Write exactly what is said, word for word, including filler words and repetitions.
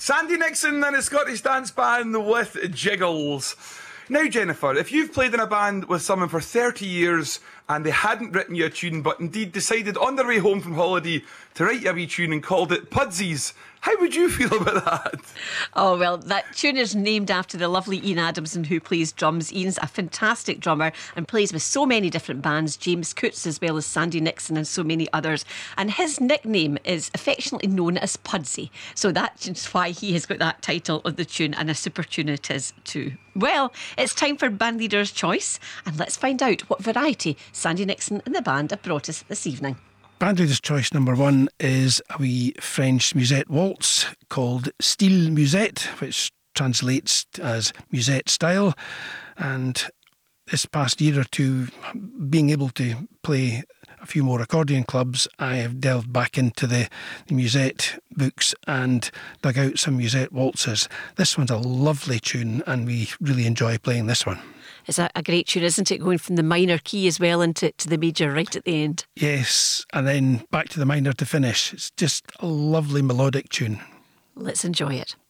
Sandy Nixon and his Scottish dance band with Jiggles. Now, Jennifer, if you've played in a band with someone for thirty years and they hadn't written you a tune, but indeed decided on their way home from holiday to write you a wee tune and called it Pudsies, how would you feel about that? Oh, well, that tune is named after the lovely Ian Adamson, who plays drums. Ian's a fantastic drummer and plays with so many different bands, James Coots as well as Sandy Nixon and so many others. And his nickname is affectionately known as Pudsey. So that's why he has got that title of the tune, and a super tune it is too. Well, it's time for Band Leader's Choice, and let's find out what variety Sandy Nixon and the band have brought us this evening. Band Leader's Choice number one is a wee French musette waltz called Style Musette, which translates as musette style. And this past year or two, being able to play a few more accordion clubs, I have delved back into the, the musette books and dug out some musette waltzes. This one's a lovely tune, and we really enjoy playing this one. It's a, a great tune, isn't it? Going from the minor key as well into to the major right at the end. Yes, and then back to the minor to finish. It's just a lovely melodic tune. Let's enjoy it.